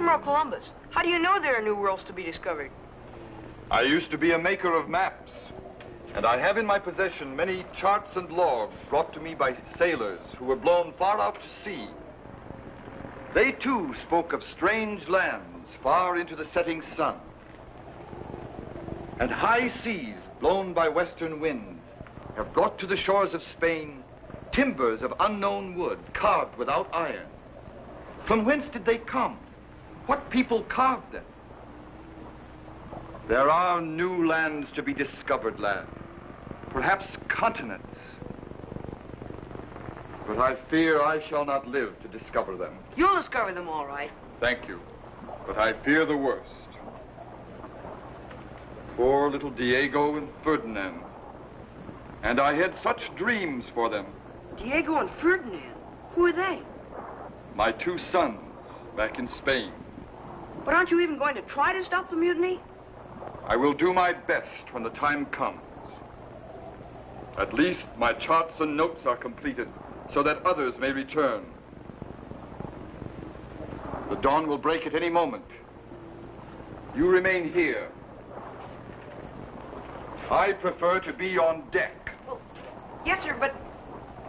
Admiral Columbus, how do you know there are new worlds to be discovered? I used to be a maker of maps, and I have in my possession many charts and logs brought to me by sailors who were blown far out to sea. They too spoke of strange lands far into the setting sun, and high seas blown by western winds have brought to the shores of Spain timbers of unknown wood carved without iron. From whence did they come? What people carved them? There are new lands to be discovered, lad. Perhaps continents. But I fear I shall not live to discover them. You'll discover them all right. Thank you. But I fear the worst. Poor little Diego and Ferdinand. And I had such dreams for them. Diego and Ferdinand? Who are they? My two sons back in Spain. But aren't you even going to try to stop the mutiny? I will do my best when the time comes. At least my charts and notes are completed so that others may return. The dawn will break at any moment. You remain here. I prefer to be on deck. Well, yes, sir, but